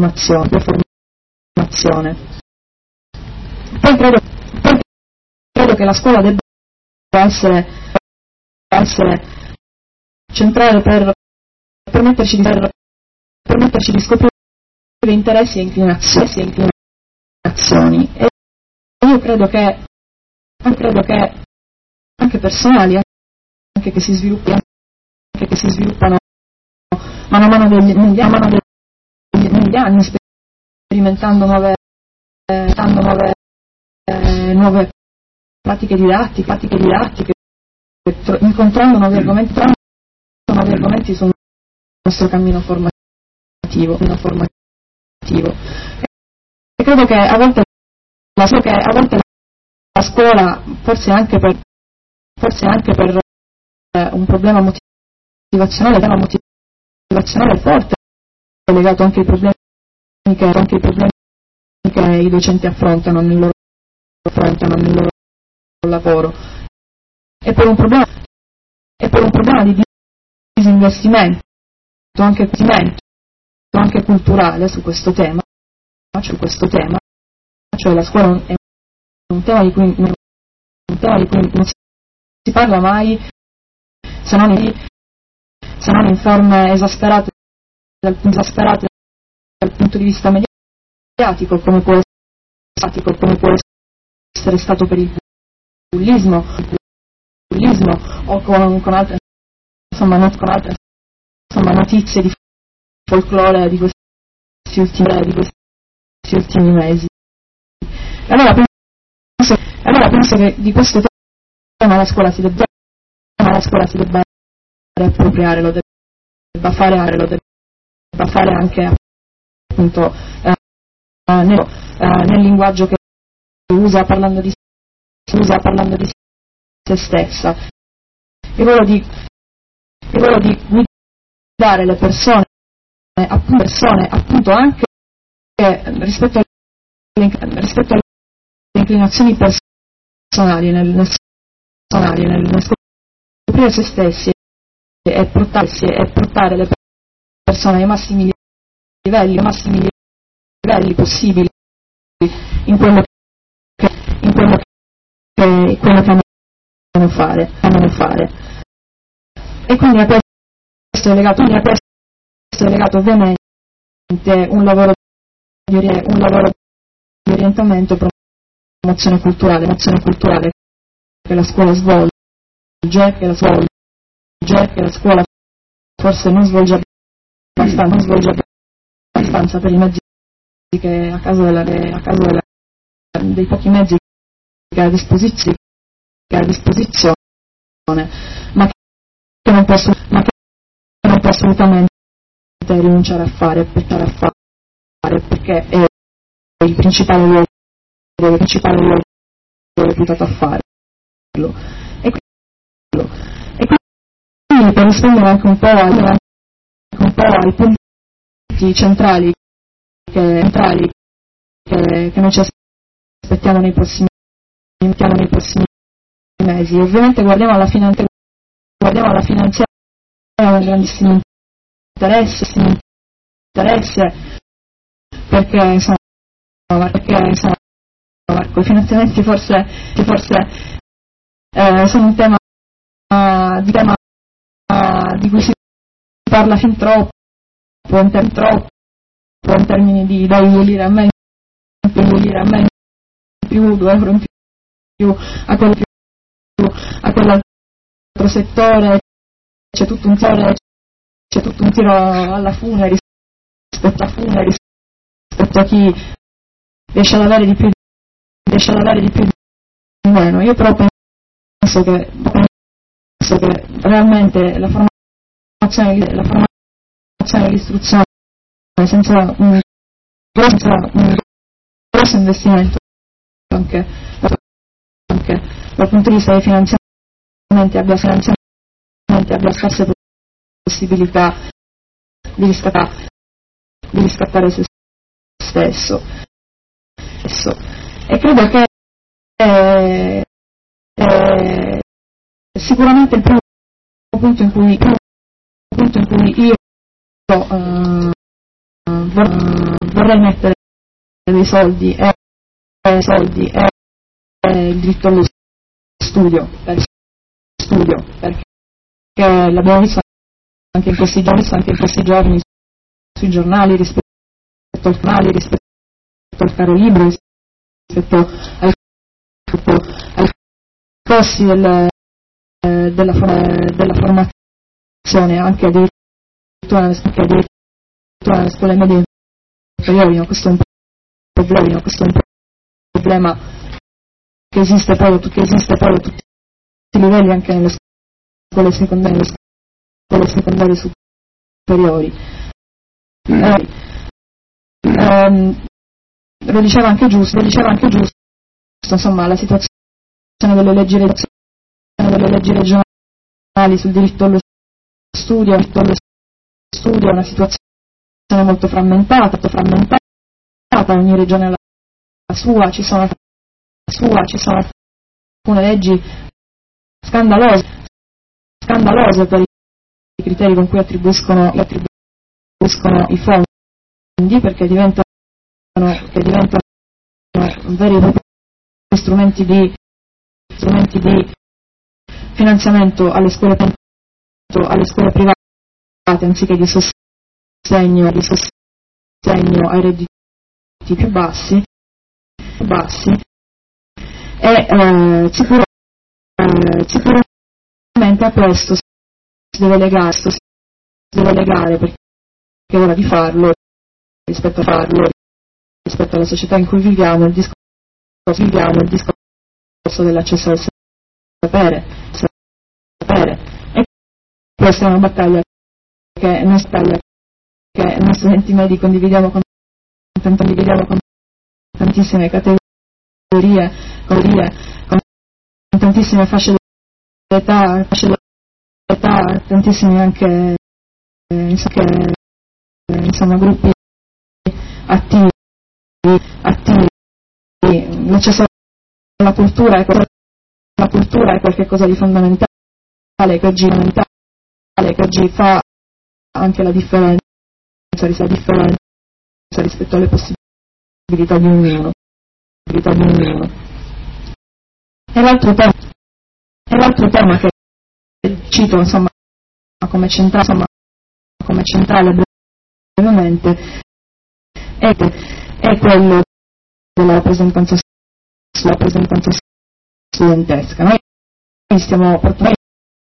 formazione. Poi credo che la scuola debba essere centrale per permetterci di scoprire interessi e inclinazioni. E io credo che anche personali, anche che si sviluppano mano a mano negli anni, sperimentando nuove pratiche didattiche, incontrando nuovi argomenti sul nostro cammino formativo. E credo che a volte la scuola, forse anche per un problema motivazionale forte, legato anche ai problemi che i docenti affrontano nel loro lavoro, e per un problema di disinvestimento anche culturale su questo tema, cioè la scuola è un tema di cui non si parla mai, se non in forme esasperate dal punto di vista mediatico, come può essere stato per il bullismo o con altre notizie di folklore di questi ultimi mesi. Allora penso che di questo tema la scuola si debba appropriare, lo debba fare anche appunto nel linguaggio che usa parlando di se stessa. Il ruolo di guidare le persone appunto anche rispetto alle inclinazioni personali nel scoprire se stessi e portare le persone ai massimi livelli possibili in quello che amano fare. E quindi a questo è legato ovviamente un lavoro di orientamento e promozione culturale che la scuola svolge, che la scuola forse non svolge abbastanza per i mezzi che a causa dei pochi mezzi che ha a disposizione, ma che non può assolutamente rinunciare a fare, perché è il principale luogo reputato a farlo. E quindi per rispondere anche un po' ai punti centrali che noi ci aspettiamo nei prossimi mesi. Ovviamente guardiamo alla finanziaria con grandissimo interesse, perché insomma i finanziamenti forse sono un tema di cui si parla fin troppo in termini di da 2 lire a me in più, 2 euro in più a quell'altro settore. C'è tutto un tiro alla fune rispetto a chi riesce ad avere di più di meno. Io però penso che realmente la formazione e l'istruzione senza un grosso investimento anche dal punto di vista dei finanziamenti abbia scarse possibilità di riscattare se stesso. E credo che sicuramente il primo punto in cui io vorrei mettere dei soldi e il diritto allo studio, perché l'abbiamo visto anche in questi giorni sui giornali rispetto al caro libro, rispetto ai costi della formazione anche addirittura nelle scuole medie inferiori. No? Questo è un problema che esiste poi a tutti i livelli, anche nelle scuole secondarie superiori. Lo diceva anche giusto, insomma, la situazione delle leggi regionali sul diritto allo studio è una situazione molto frammentata, ogni regione ha la sua, ci sono alcune leggi scandalose per i criteri con cui attribuiscono i fondi, perché diventano veri e propri strumenti di finanziamento alle scuole private, anziché di sostegno ai redditi più bassi, e sicuramente a questo si deve legare, perché è ora di farlo rispetto alla società in cui viviamo, il discorso dell'accesso al sapere, e questa è una battaglia che noi studenti medi condividiamo con tantissime categorie, con tantissime fasce d'età, tantissimi anche insomma gruppi attivi. L'accesso alla cultura è qualcosa di fondamentale che oggi fa anche la differenza rispetto alle possibilità di ognuno. E l'altro tema che cito, insomma, come centrale brevemente è quello della rappresentanza studentesca. Noi stiamo portando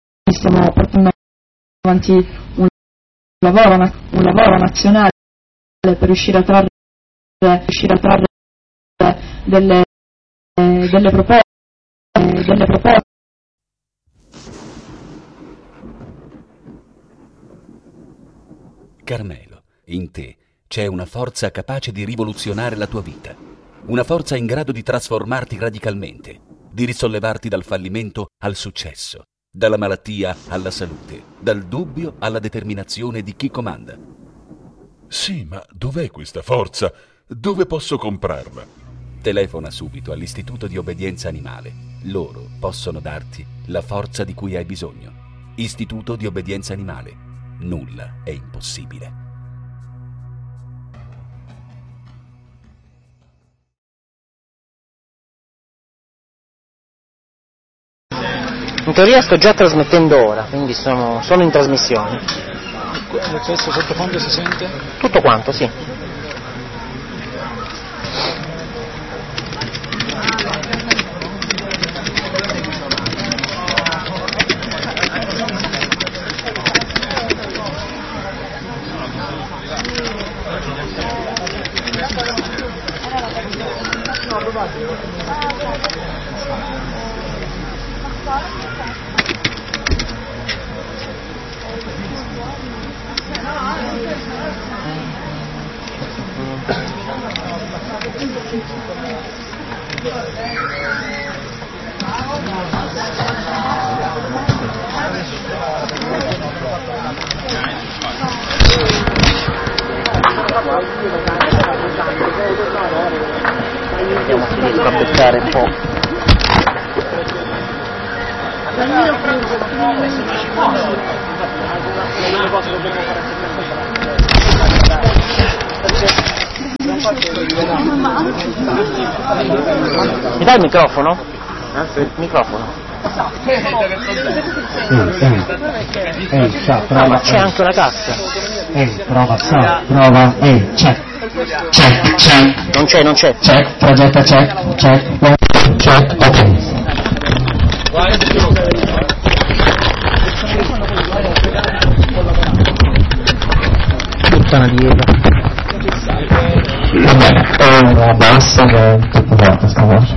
avanti un lavoro nazionale per riuscire a trarre delle proposte. Carmelo, in te c'è una forza capace di rivoluzionare la tua vita, una forza in grado di trasformarti radicalmente, di risollevarti dal fallimento al successo, dalla malattia alla salute, dal dubbio alla determinazione di chi comanda. Sì, ma dov'è questa forza? Dove posso comprarla? Telefona subito all'Istituto di Obbedienza Animale. Loro possono darti la forza di cui hai bisogno. Istituto di Obbedienza Animale. Nulla è impossibile. In teoria sto già trasmettendo ora, quindi sono in trasmissione. Questo sottofondo si sente? Tutto quanto, sì. Vediamo se riesco a beccare un po'. Mi dai il microfono? Sì. Microfono. Prova. C'è anche una cassa. Prova, prova, check. Non c'è. Check, progetta check, ok. Puttana di Eva. Vabbè, basta che è troppo forte sta voce.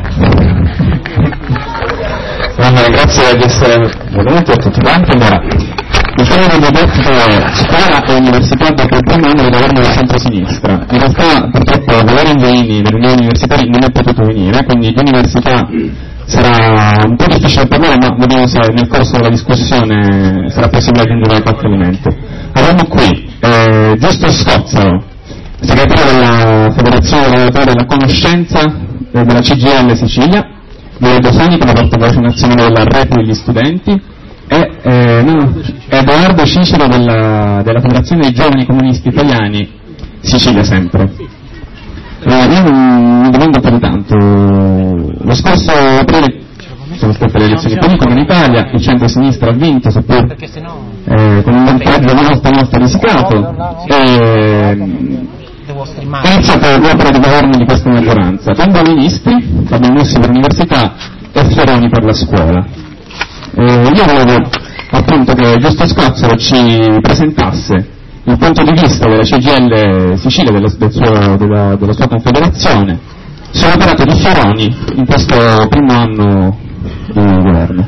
Grazie di essere venuti a tutti quanti. Allora, il fenomeno di scuola e università dopo il primo anno del governo del centro-sinistra. In realtà purtroppo Valerio Inveini dell'Unione Universitaria non è potuto venire, quindi di università sarà un po' difficile parlare, ma vediamo se nel corso della discussione sarà possibile aggiungere qualche elemento. Abbiamo qui Giusto Scozzaro, segretario della Federazione Europea della Conoscenza della CGIL Sicilia, Maria Bosanico, la portavoce nazionale della Rete degli Studenti, e Edoardo Cicero della Federazione dei Giovani Comunisti Italiani, Sicilia sempre. Io non mi domando più di tanto. Lo scorso aprile sono state le elezioni politiche in Italia, il centro-sinistra ha vinto, seppur con un vantaggio molto risicato, è iniziata l'opera di governo di questa maggioranza, con due ministri, Fabio Mussi per l'università e Fioroni per la scuola. Io volevo appunto che Giusto Scozzaro ci presentasse il punto di vista della CGIL Sicilia, della sua confederazione, sull'operato di Fioroni in questo primo anno di governo.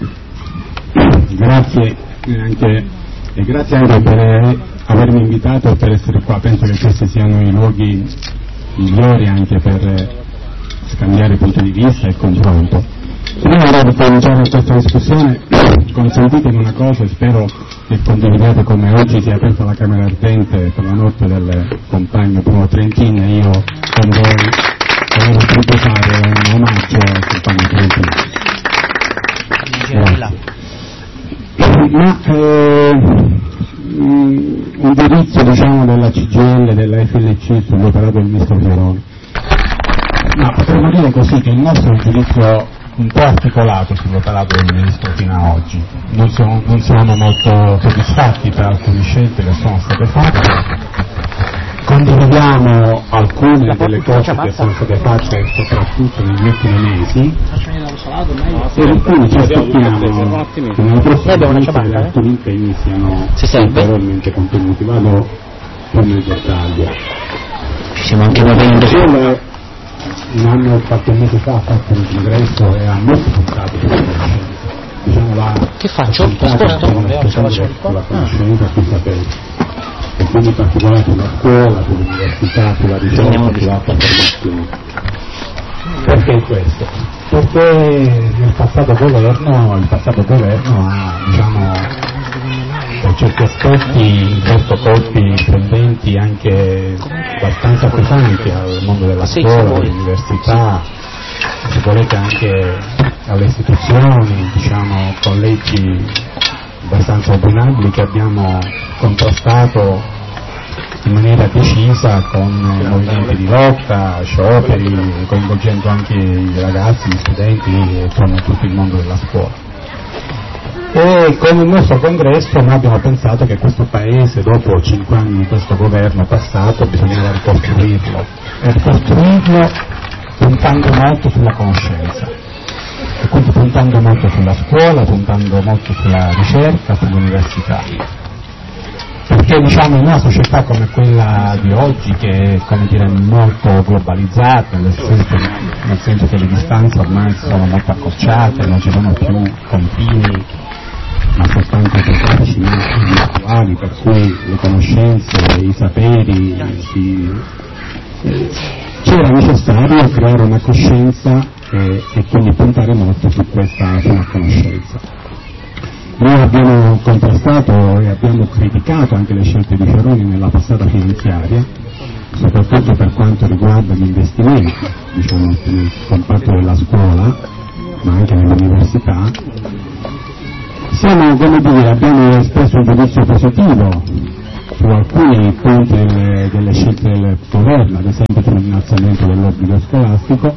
Grazie anche per avermi invitato e per essere qua. Penso che questi siano i luoghi migliori anche per scambiare punti di vista e confronto. Prima di cominciare questa discussione consentitemi una cosa, e spero che condividiate come oggi si è aperta la Camera Ardente per la morte del compagno Bruno Trentin, e io con voi avevo potuto fare un omaggio al compagno Trentin. Grazie. Ma un giudizio della CGIL, della FLC sull'operato del ministro Fioroni. Ma potremmo dire così che il nostro è un giudizio un po' articolato sull'operato del ministro fino a oggi. Non siamo molto soddisfatti per alcune scelte che sono state fatte, condividiamo alcune delle cose che sono state fatte soprattutto negli ultimi mesi, e alcune ci aspettiamo che nella prossima vita alcuni impegni siano ulteriormente contenuti. Vado più nel dettaglio. Ci siamo anche vedendo. Un anno e qualche mese fa ha fatto un congresso e ha molto puntato sulla conoscenza. Che faccio? Sulla conoscenza, sui saperi, e quindi in particolare sulla scuola, sull'università, sulla ricerca, sull'alta formazione. Perché questo? Perché il passato governo ha, per certi aspetti imposto colpi prendenti anche abbastanza pesanti al mondo della scuola, all'università, se volete anche alle istituzioni, con leggi abbastanza opinabili che abbiamo contrastato in maniera decisa con movimenti di lotta, scioperi, coinvolgendo anche i ragazzi, gli studenti e tutto il mondo della scuola. E con il nostro congresso noi abbiamo pensato che questo paese, dopo 5 anni di questo governo passato, bisognava ricostruirlo, e ricostruirlo puntando molto sulla conoscenza, e quindi puntando molto sulla scuola, puntando molto sulla ricerca, sull'università, perché in una società come quella di oggi, che è molto globalizzata, nel senso che le distanze ormai sono molto accorciate, non ci sono più confini, ma soltanto geografici, ma virtuali, per cui le conoscenze, i saperi, c'era necessario creare una coscienza e quindi puntare molto sulla conoscenza. Noi abbiamo contrastato e abbiamo criticato anche le scelte di Fioroni nella passata finanziaria, soprattutto per quanto riguarda gli investimenti, nel comparto della scuola, ma anche nell'università. Abbiamo espresso un giudizio positivo su alcuni punti delle scelte del governo, ad esempio sull'innalzamento dell'obbligo scolastico,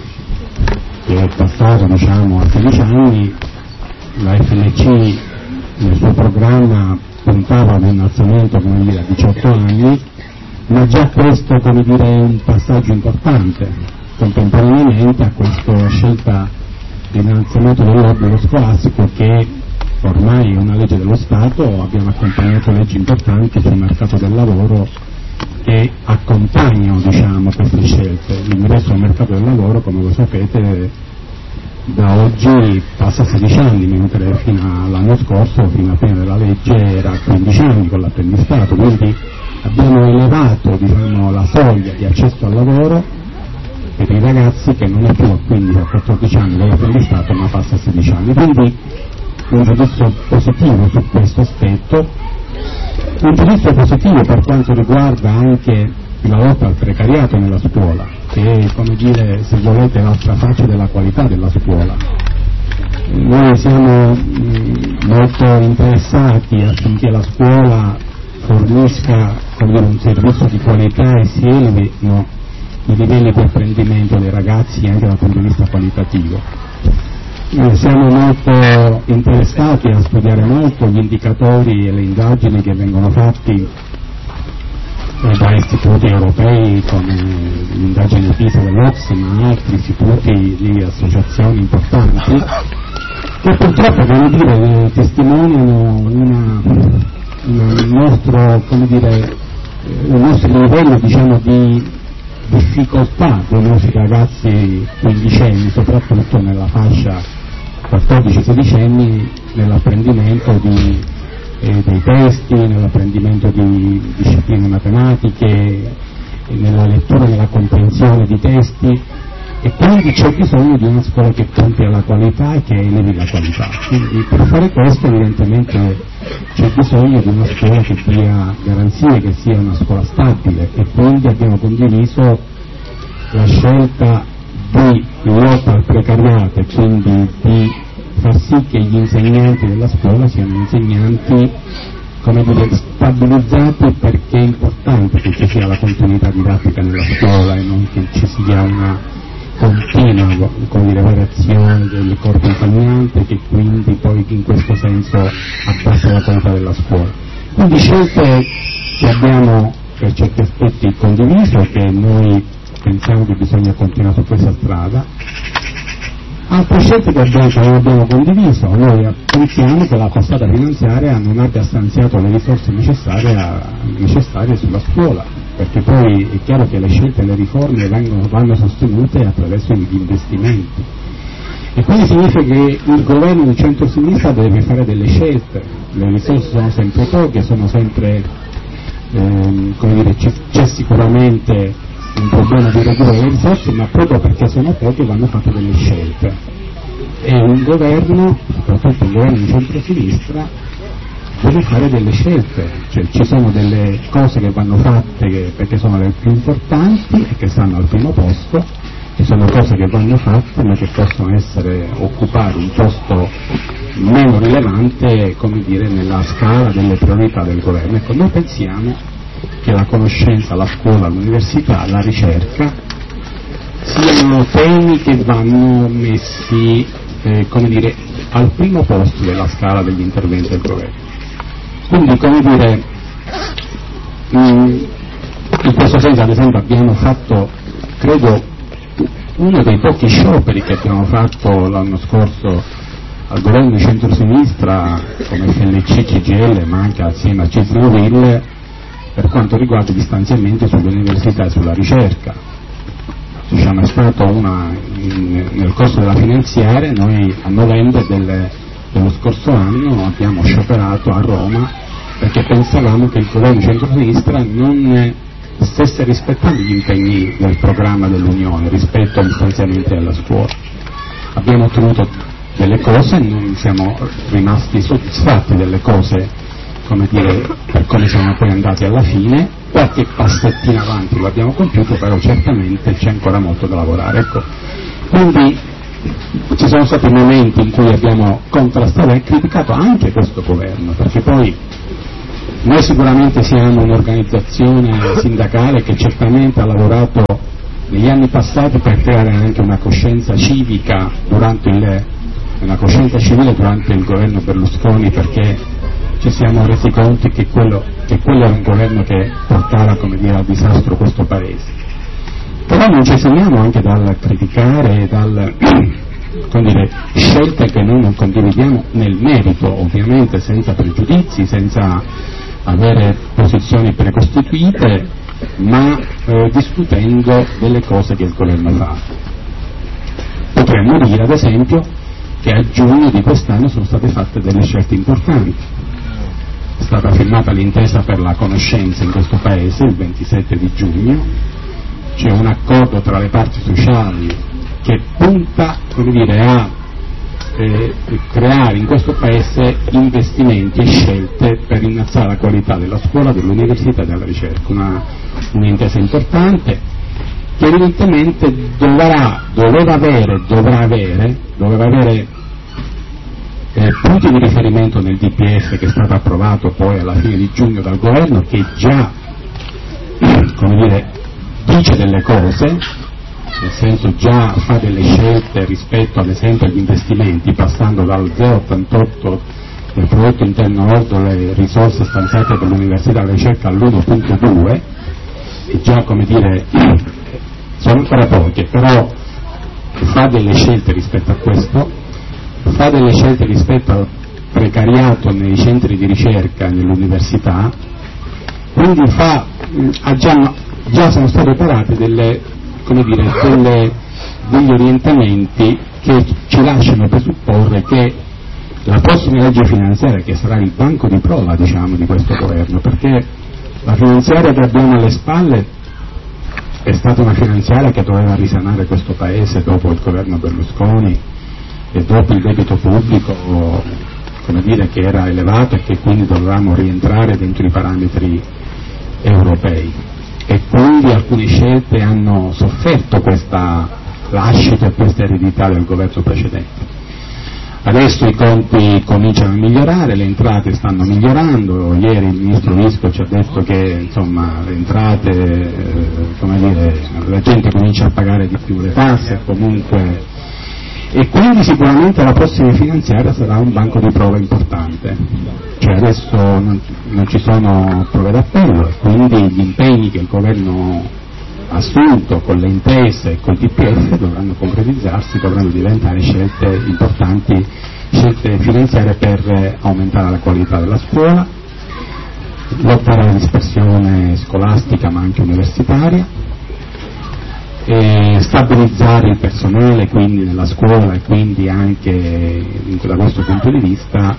che è passato diciamo a 16 anni. La FLC nel suo programma puntava ad un innalzamento, come dire, a 18 anni, ma già questo, come dire, è un passaggio importante. Contemporaneamente a questa scelta di innalzamento dell'obbligo scolastico, che ormai è una legge dello Stato, abbiamo accompagnato leggi importanti sul mercato del lavoro che accompagnano, diciamo, queste scelte. L'ingresso al mercato del lavoro, come voi sapete, da oggi passa a 16 anni, mentre fino all'anno scorso, fino alla fine della legge, era a 15 anni con l'apprendistato, quindi abbiamo elevato, diciamo, la soglia di accesso al lavoro per i ragazzi, che non è più a 15 o 14 anni con l'apprendistato, ma passa a 16 anni. Quindi un giudizio positivo su questo aspetto, un giudizio positivo per quanto riguarda anche la lotta al precariato nella scuola, che è, come dire, se volete, l'altra faccia della qualità della scuola. Noi siamo molto interessati affinché la scuola fornisca, come dire, un servizio di qualità e si elevino i livelli di apprendimento dei ragazzi anche dal punto di vista qualitativo. Noi siamo molto interessati a studiare molto gli indicatori e le indagini che vengono fatti da istituti europei come l'indagine PISA dell'Ocse, ma altri istituti di associazioni importanti, che purtroppo, come dire, testimoniano il nostro, come dire, il nostro livello, diciamo, di difficoltà dei nostri ragazzi quindicenni, soprattutto nella fascia 14-16 anni, nell'apprendimento dei testi, nell'apprendimento di discipline matematiche, nella lettura e nella comprensione di testi, e quindi c'è bisogno di una scuola che punti alla qualità e che elevi la qualità. Quindi per fare questo evidentemente c'è bisogno di una scuola che dia garanzie, che sia una scuola stabile, e quindi abbiamo condiviso la scelta di lotta al precariato e quindi di far sì che gli insegnanti della scuola siano insegnanti, come dire, stabilizzati, perché è importante che ci sia la continuità didattica nella scuola e non che ci sia una continua, come dire, variazione del corpo insegnante, che quindi poi in questo senso abbassa la qualità della scuola. Quindi scelte che abbiamo per certi aspetti condiviso e che noi pensiamo che bisogna continuare su questa strada. Altre scelte che non abbiamo condiviso: noi pensiamo che la passata finanziaria non abbia stanziato le risorse necessarie sulla scuola, perché poi è chiaro che le scelte e le riforme vanno sostenute attraverso gli investimenti, e quindi significa che il governo di centro-sinistra deve fare delle scelte. Le risorse sono sempre poche, sono sempre, come dire, c'è sicuramente un problema di ridurre le risorse, ma proprio perché sono poche vanno fatte delle scelte, e un governo, soprattutto un governo di centro-sinistra, deve fare delle scelte, cioè ci sono delle cose che vanno fatte perché sono le più importanti e che stanno al primo posto, ci sono cose che vanno fatte ma che possono occupare un posto meno rilevante, come dire, nella scala delle priorità del governo. Ecco, noi pensiamo che la conoscenza, la scuola, l'università, la ricerca siano temi che vanno messi, come dire, al primo posto della scala degli interventi del governo. Quindi, come dire, in questo senso, ad esempio, abbiamo fatto, credo, uno dei pochi scioperi che abbiamo fatto l'anno scorso al governo di centrosinistra come FLC, CGL, ma anche assieme a CISL, per quanto riguarda gli stanziamenti sull'università e sulla ricerca. Diciamo, è stato nel corso della finanziaria, noi a novembre dello scorso anno abbiamo scioperato a Roma perché pensavamo che il governo di centrosinistra non stesse rispettando gli impegni del programma dell'Unione rispetto agli stanziamenti della scuola. Abbiamo ottenuto delle cose, non siamo rimasti soddisfatti delle cose, come dire, per come siamo poi andati alla fine. Qualche passettino avanti lo abbiamo compiuto, però certamente c'è ancora molto da lavorare. Ecco, quindi ci sono stati momenti in cui abbiamo contrastato e criticato anche questo governo, perché poi Noi sicuramente siamo un'organizzazione sindacale che certamente ha lavorato negli anni passati per creare anche una coscienza civica una coscienza civile durante il governo Berlusconi, perché ci siamo resi conto che quello era un governo che portava, come dire, al disastro questo paese. Però non ci esimiamo anche dal criticare, dal come dire, scelte che noi non condividiamo nel merito, ovviamente senza pregiudizi, senza avere posizioni precostituite, ma discutendo delle cose che il governo fa. Potremmo dire, ad esempio, che a giugno di quest'anno sono state fatte delle scelte importanti. È stata firmata l'intesa per la conoscenza in questo paese il 27 di giugno, c'è un accordo tra le parti sociali che punta, come dire, a creare in questo paese investimenti e scelte per innalzare la qualità della scuola, dell'università e della ricerca, un'intesa importante che evidentemente dovrà avere punti di riferimento nel DPF che è stato approvato poi alla fine di giugno dal governo, che già, come dire, dice delle cose, nel senso già fa delle scelte rispetto ad esempio agli investimenti, passando dal 0,88 del prodotto interno lordo le risorse stanziate per l'università e la ricerca all'1,2, e già, come dire, sono ancora poche, però fa delle scelte rispetto a questo, fa delle scelte rispetto al precariato nei centri di ricerca, nell'università, quindi già sono state operate degli orientamenti che ci lasciano presupporre che la prossima legge finanziaria, che sarà il banco di prova, diciamo, di questo governo, perché la finanziaria che abbiamo alle spalle è stata una finanziaria che doveva risanare questo paese dopo il governo Berlusconi e dopo il debito pubblico, come dire, che era elevato e che quindi dovevamo rientrare dentro i parametri europei, e quindi alcune scelte hanno sofferto questa lascita e questa eredità del governo precedente. Adesso i conti cominciano a migliorare, le entrate stanno migliorando. Ieri il ministro Visco ci ha detto che, insomma, le entrate, come dire, la gente comincia a pagare di più le tasse comunque, e quindi sicuramente la prossima finanziaria sarà un banco di prova importante. Cioè adesso non ci sono prove d'appello, e quindi gli impegni che il governo ha assunto con le intese e col DPF dovranno concretizzarsi, dovranno diventare scelte importanti, scelte finanziarie per aumentare la qualità della scuola, lottare alla dispersione scolastica ma anche universitaria, stabilizzare il personale quindi nella scuola, e quindi anche da questo punto di vista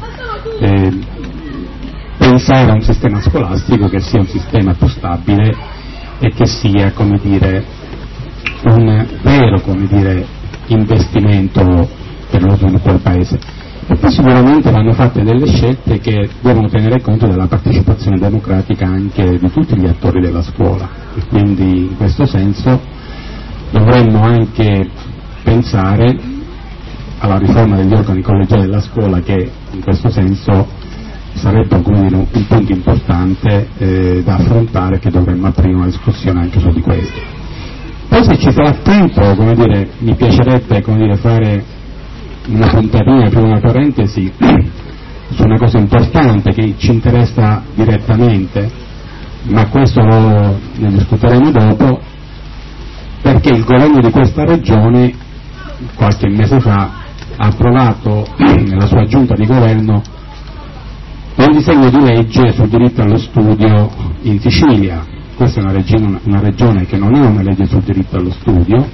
pensare a un sistema scolastico che sia un sistema più stabile e che sia, come dire, un vero, come dire, investimento per lo sviluppo del paese. E poi sicuramente vanno fatte delle scelte che devono tenere conto della partecipazione democratica anche di tutti gli attori della scuola, e quindi in questo senso dovremmo anche pensare alla riforma degli organi collegiali della scuola, che in questo senso sarebbe, come dire, un punto importante da affrontare, che dovremmo aprire una discussione anche su di questo. Poi, se ci sarà tempo, come dire, mi piacerebbe, come dire, fare una puntatina, più una parentesi su una cosa importante che ci interessa direttamente, ma questo ne discuteremo dopo, perché il governo di questa regione qualche mese fa ha approvato nella sua giunta di governo un disegno di legge sul diritto allo studio in Sicilia. Questa è una regione che non ha una legge sul diritto allo studio.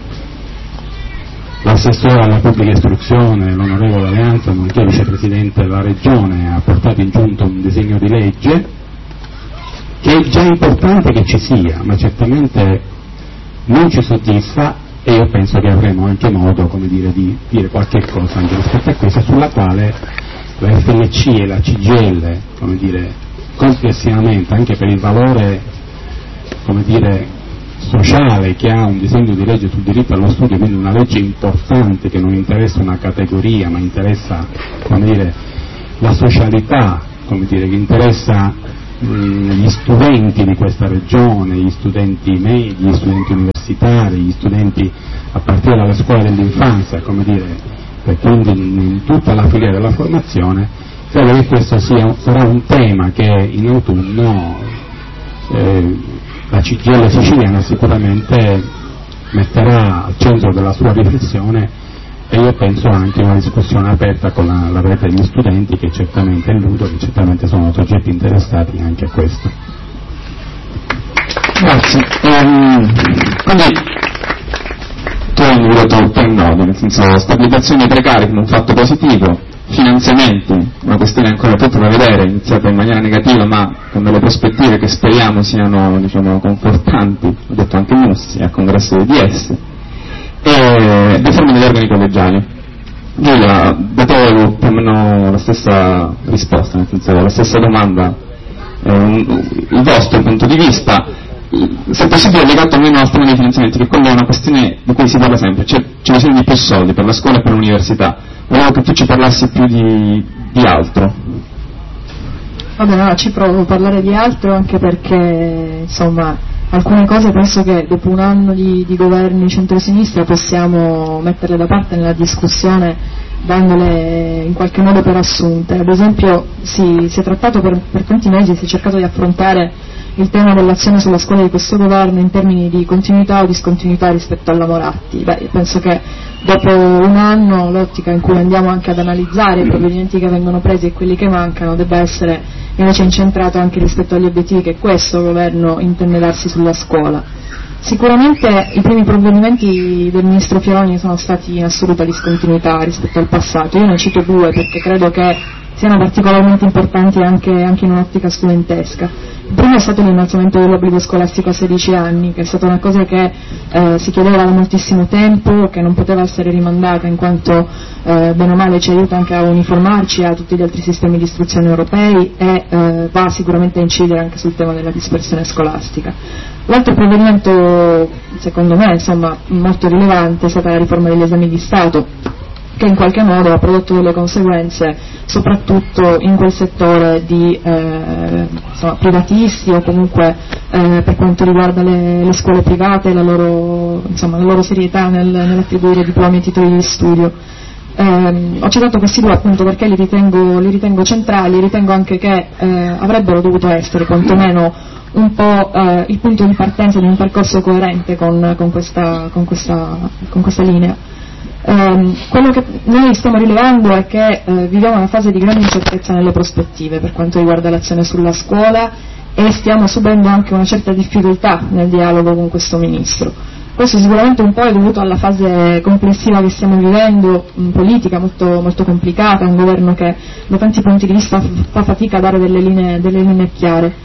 L'assessore alla pubblica istruzione, l'onorevole Alleanza, nonché vicepresidente della regione, ha portato in giunta un disegno di legge che è già importante che ci sia, ma certamente non ci soddisfa, e io penso che avremo anche modo, come dire, di dire qualche cosa anche rispetto a questa, sulla quale la FLC e la CGIL, come dire, complessivamente, anche per il valore, come dire, sociale che ha un disegno di legge sul diritto allo studio, quindi una legge importante che non interessa una categoria ma interessa, come dire, la socialità che interessa gli studenti di questa regione, gli studenti medi, gli studenti universitari, gli studenti a partire dalla scuola dell'infanzia, e quindi in tutta la filiera della formazione. Credo che questo sarà un tema che in autunno la CGIL siciliana sicuramente metterà al centro della sua riflessione, e io penso anche a una discussione aperta con la rete degli studenti, che certamente illudo, che certamente sono soggetti interessati anche a questo. Grazie. Quindi tu hai individuato tre nodi, nel senso stabilizzazione precaria come un fatto positivo, finanziamenti, una questione ancora tutta da vedere, iniziata in maniera negativa ma con delle prospettive che speriamo siano confortanti, ho detto anche Mussi al congresso del DS, e riforma degli organi collegiali. Giulia, da te più o meno la stessa risposta, nel senso la stessa domanda, il vostro punto di vista, se possibile legato almeno al tema dei finanziamenti, che quella è una questione di cui si parla sempre, c'è bisogno di più soldi per la scuola e per l'università. Volevo che tu ci parlassi più di altro. Vabbè, no, ci provo a parlare di altro, anche perché alcune cose penso che dopo un anno di governi centrosinistra possiamo metterle da parte nella discussione, dandole in qualche modo per assunte. Ad esempio si è trattato per tanti mesi, si è cercato di affrontare il tema dell'azione sulla scuola di questo governo in termini di continuità o discontinuità rispetto alla Moratti. Penso che dopo un anno l'ottica in cui andiamo anche ad analizzare i provvedimenti che vengono presi e quelli che mancano debba essere invece incentrato anche rispetto agli obiettivi che questo governo intende darsi sulla scuola. Sicuramente i primi provvedimenti del ministro Fioroni sono stati in assoluta discontinuità rispetto al passato. Io ne cito due perché credo che siano particolarmente importanti anche in un'ottica studentesca. Il primo è stato l'innalzamento dell'obbligo scolastico a 16 anni, che è stata una cosa che si chiedeva da moltissimo tempo, che non poteva essere rimandata in quanto bene o male ci aiuta anche a uniformarci a tutti gli altri sistemi di istruzione europei e va sicuramente a incidere anche sul tema della dispersione scolastica. L'altro provvedimento, secondo me, molto rilevante è stata la riforma degli esami di Stato, che in qualche modo ha prodotto delle conseguenze soprattutto in quel settore di privatisti o comunque per quanto riguarda le scuole private e la loro serietà nell'attribuire diplomi e titoli di studio. Ho citato questi due appunto perché li ritengo centrali, ritengo anche che avrebbero dovuto essere quantomeno un po' il punto di partenza di un percorso coerente con questa linea. Quello che noi stiamo rilevando è che viviamo una fase di grande incertezza nelle prospettive per quanto riguarda l'azione sulla scuola e stiamo subendo anche una certa difficoltà nel dialogo con questo ministro. Questo sicuramente un po' è dovuto alla fase complessiva che stiamo vivendo, politica molto, molto complicata, un governo che da tanti punti di vista fa fatica a dare delle linee chiare.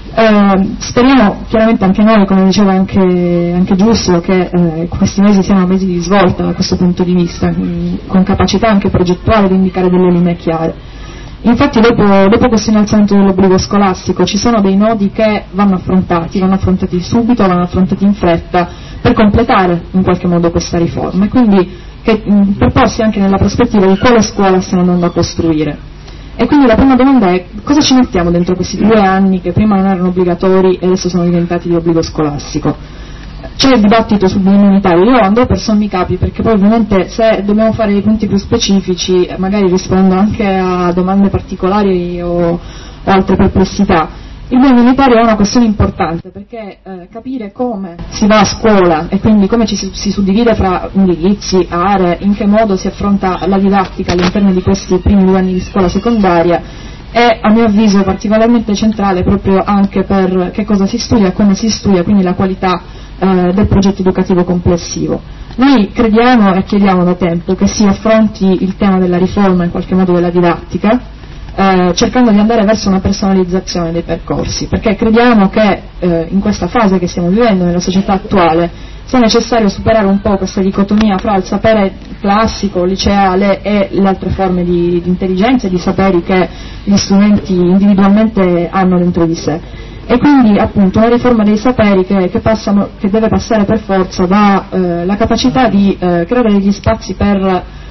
Speriamo chiaramente anche noi, come diceva anche Giusto, che questi mesi siano mesi di svolta da questo punto di vista, con capacità anche progettuale di indicare delle linee chiare. Infatti dopo questo innalzamento dell'obbligo scolastico ci sono dei nodi che vanno affrontati subito, vanno affrontati in fretta per completare in qualche modo questa riforma e quindi per porsi anche nella prospettiva di quale scuola stiamo andando a costruire. E quindi la prima domanda è: cosa ci mettiamo dentro questi 2 anni che prima non erano obbligatori e adesso sono diventati di obbligo scolastico? C'è il dibattito sul biennio unitario, io andrò per sommi capi perché poi ovviamente se dobbiamo fare dei punti più specifici magari rispondo anche a domande particolari o altre perplessità. Il biennio unitario è una questione importante perché capire come si va a scuola e quindi come si suddivide fra indirizzi, aree, in che modo si affronta la didattica all'interno di questi primi 2 anni di scuola secondaria è a mio avviso particolarmente centrale proprio anche per che cosa si studia, come si studia, quindi la qualità del progetto educativo complessivo. Noi crediamo e chiediamo da tempo che si affronti il tema della riforma in qualche modo della didattica, cercando di andare verso una personalizzazione dei percorsi, perché crediamo che in questa fase che stiamo vivendo nella società attuale sia necessario superare un po' questa dicotomia fra il sapere classico, liceale e le altre forme di intelligenza e di saperi che gli studenti individualmente hanno dentro di sé. E quindi appunto una riforma dei saperi che deve passare per forza dalla capacità di creare degli spazi per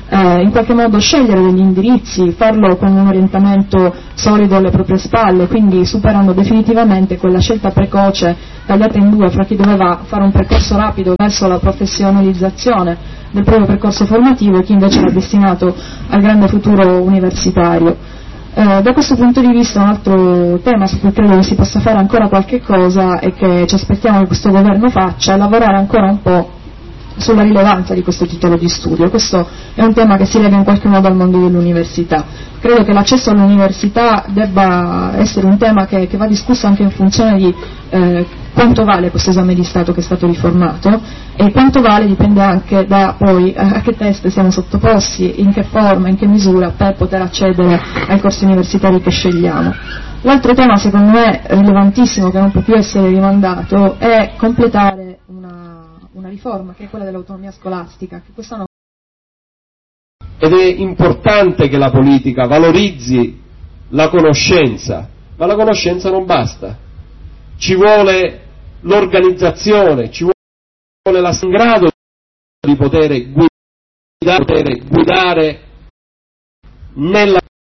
in qualche modo scegliere degli indirizzi, farlo con un orientamento solido alle proprie spalle, quindi superando definitivamente quella scelta precoce tagliata in due fra chi doveva fare un percorso rapido verso la professionalizzazione del proprio percorso formativo e chi invece era destinato al grande futuro universitario. Da questo punto di vista un altro tema su cui credo che si possa fare ancora qualche cosa e che ci aspettiamo che questo governo faccia è lavorare ancora un po' sulla rilevanza di questo titolo di studio. Questo è un tema che si lega in qualche modo al mondo dell'università. Credo che l'accesso all'università debba essere un tema che va discusso anche in funzione di quanto vale questo esame di Stato che è stato riformato, e quanto vale dipende anche da poi a che test siamo sottoposti, in che forma, in che misura per poter accedere ai corsi universitari che scegliamo. L'altro tema secondo me rilevantissimo che non può più essere rimandato è completare una riforma che è quella dell'autonomia scolastica, che quest'anno. Ed è importante che la politica valorizzi la conoscenza, ma la conoscenza non basta, ci vuole l'organizzazione, ci vuole la in grado di poter guidare nella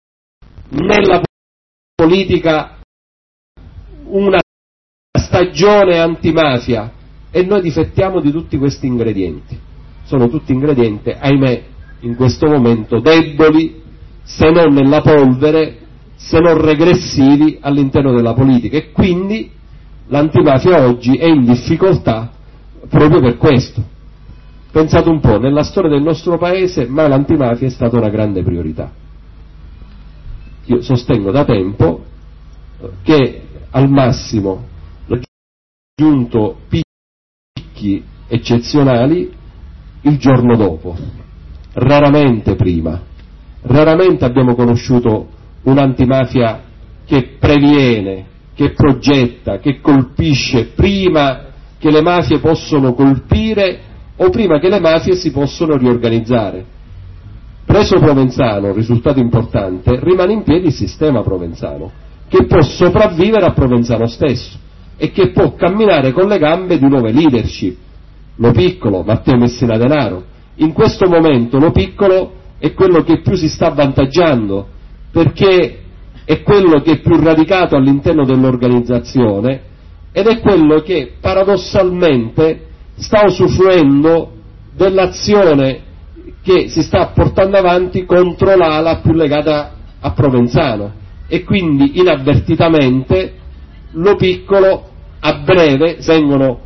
politica una stagione antimafia, e noi difettiamo di tutti questi ingredienti. Sono tutti ingredienti, ahimè, in questo momento deboli, se non nella polvere, se non regressivi all'interno della politica, e quindi l'antimafia oggi è in difficoltà proprio per questo. Pensate un po', nella storia del nostro paese mai l'antimafia è stata una grande priorità. Io sostengo da tempo che al massimo l'ho raggiunto picchi eccezionali il giorno dopo, raramente prima. Raramente abbiamo conosciuto un'antimafia che previene, che progetta, che colpisce prima che le mafie possono colpire o prima che le mafie si possono riorganizzare. Preso Provenzano, risultato importante, rimane in piedi il sistema Provenzano, che può sopravvivere a Provenzano stesso e che può camminare con le gambe di nuove leadership. Lo Piccolo, Matteo Messina Denaro. In questo momento Lo Piccolo è quello che più si sta avvantaggiando, perché è quello che è più radicato all'interno dell'organizzazione ed è quello che paradossalmente sta usufruendo dell'azione che si sta portando avanti contro l'ala più legata a Provenzano, e quindi inavvertitamente Lo Piccolo a breve vengono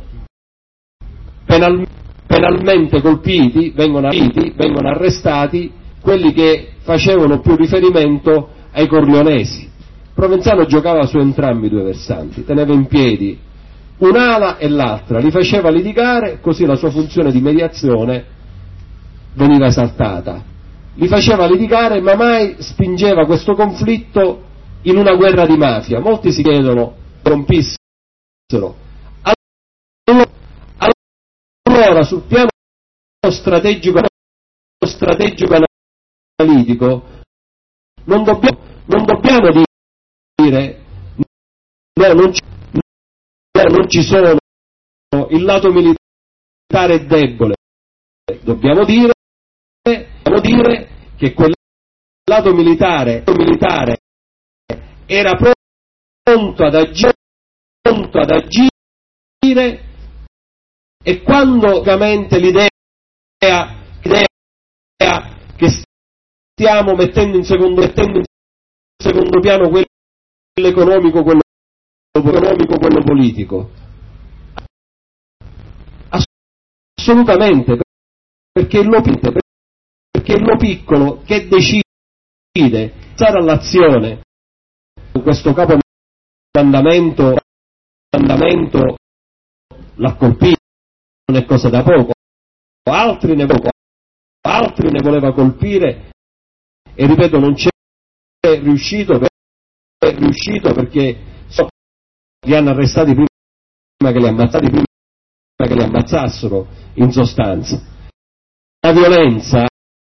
penalmente colpiti, vengono arrestati quelli che facevano più riferimento ai corleonesi. Provenzano giocava su entrambi i due versanti, teneva in piedi un'ala e l'altra, li faceva litigare, così la sua funzione di mediazione veniva esaltata. Li faceva litigare, ma mai spingeva questo conflitto in una guerra di mafia. Molti si chiedono rompissero. Allora sul piano strategico analitico non dobbiamo dire non ci sono, il lato militare è debole, dobbiamo dire che quel lato militare era pronto ad agire, e quando ovviamente l'idea che stiamo mettendo in secondo piano quello economico, quello politico, assolutamente, perché Lo Piccolo che decide stare all'azione, questo capo d'andamento l'ha colpito, non è cosa da poco, altri ne voleva colpire, e ripeto, non c'è riuscito perché li hanno arrestati prima che li ammazzassero, in sostanza. La violenza,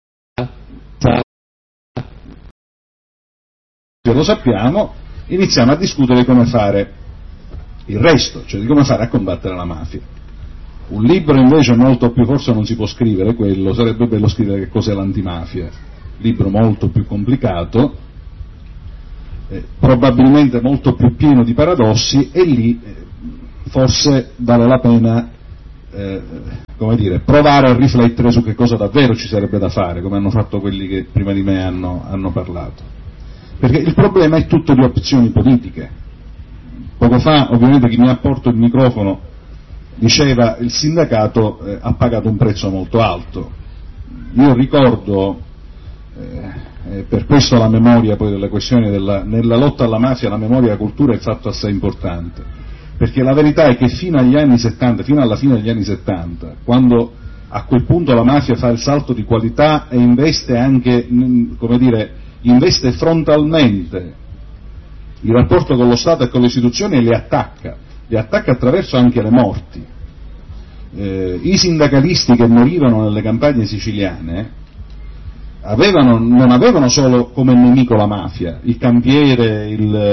lo sappiamo, iniziamo a discutere come fare il resto, cioè di come fare a combattere la mafia. Un libro invece molto più, forse non si può scrivere quello, sarebbe bello scrivere che cos'è l'antimafia, libro molto più complicato, probabilmente molto più pieno di paradossi, e lì forse vale la pena provare a riflettere su che cosa davvero ci sarebbe da fare, come hanno fatto quelli che prima di me hanno parlato, perché il problema è tutto di opzioni politiche. Poco fa ovviamente chi mi ha portato il microfono diceva il sindacato ha pagato un prezzo molto alto. Io ricordo, per questo la memoria poi delle questioni nella lotta alla mafia, la memoria e la cultura è fatto assai importante, perché la verità è che fino agli anni 70, fino alla fine degli anni 70, quando a quel punto la mafia fa il salto di qualità e investe anche, investe frontalmente il rapporto con lo Stato e con le istituzioni e le attacca attraverso anche le morti. I sindacalisti che morivano nelle campagne siciliane non avevano solo come nemico la mafia, il campiere,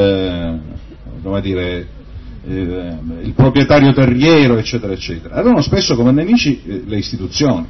il proprietario terriero, eccetera eccetera, avevano spesso come nemici le istituzioni,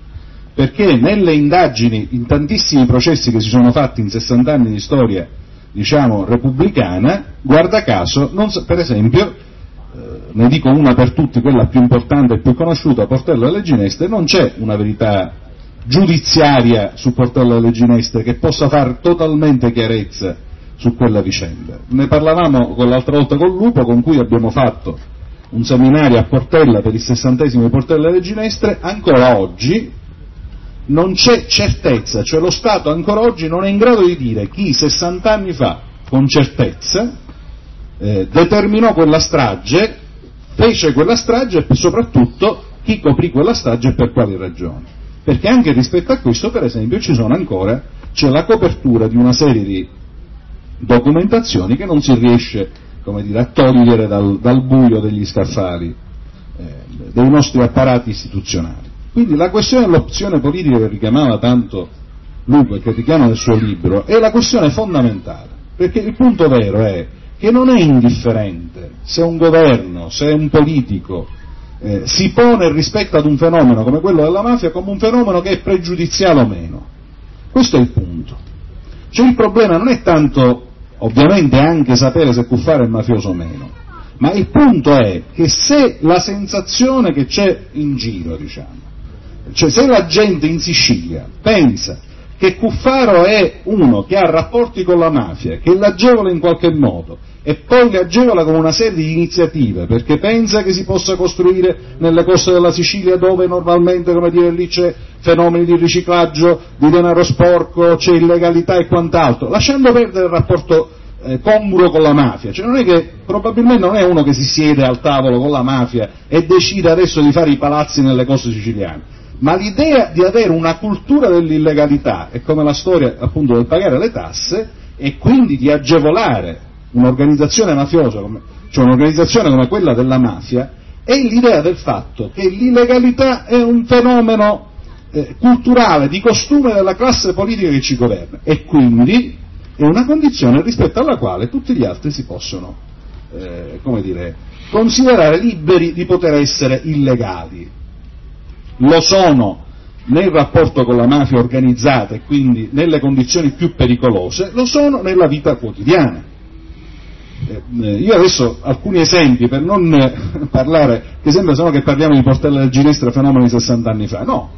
perché nelle indagini, in tantissimi processi che si sono fatti in 60 anni di storia repubblicana, guarda caso, per esempio, ne dico una per tutti, quella più importante e più conosciuta, Portello delle Ginestre, non c'è una verità giudiziaria su Portello delle Ginestre che possa far totalmente chiarezza su quella vicenda. Ne parlavamo l'altra volta con Lupo, con cui abbiamo fatto un seminario a Portella per il 60° di Portello delle Ginestre. Ancora oggi non c'è certezza, cioè lo Stato ancora oggi non è in grado di dire chi 60 anni fa con certezza determinò quella strage, fece quella strage e soprattutto chi coprì quella strage e per quali ragioni, perché anche rispetto a questo, per esempio, c'è la copertura di una serie di documentazioni che non si riesce a togliere dal buio degli scaffali dei nostri apparati istituzionali. Quindi la questione dell'opzione politica che richiamava tanto Lupo e che richiama nel suo libro è la questione fondamentale, perché il punto vero è che non è indifferente se un governo, se un politico si pone rispetto ad un fenomeno come quello della mafia come un fenomeno che è pregiudiziale o meno. Questo è il punto. Cioè il problema non è tanto ovviamente anche sapere se Cuffaro è mafioso o meno, ma il punto è che se la sensazione che c'è in giro, cioè se la gente in Sicilia pensa che Cuffaro è uno che ha rapporti con la mafia, che l'agevola in qualche modo e poi li agevola con una serie di iniziative perché pensa che si possa costruire nelle coste della Sicilia, dove normalmente lì c'è fenomeni di riciclaggio di denaro sporco, c'è illegalità e quant'altro, lasciando perdere il rapporto congruo con la mafia. Cioè non è che, probabilmente non è uno che si siede al tavolo con la mafia e decide adesso di fare i palazzi nelle coste siciliane, ma l'idea di avere una cultura dell'illegalità è come la storia appunto del pagare le tasse, e quindi di agevolare un'organizzazione mafiosa, cioè un'organizzazione come quella della mafia, è l'idea del fatto che l'illegalità è un fenomeno culturale, di costume della classe politica che ci governa, e quindi è una condizione rispetto alla quale tutti gli altri si possono considerare liberi di poter essere illegali. Lo sono nel rapporto con la mafia organizzata e quindi nelle condizioni più pericolose, lo sono nella vita quotidiana. Io adesso alcuni esempi per non parlare, che sembra sennò che parliamo di Portella delle Ginestre fenomeni di 60 anni fa, no.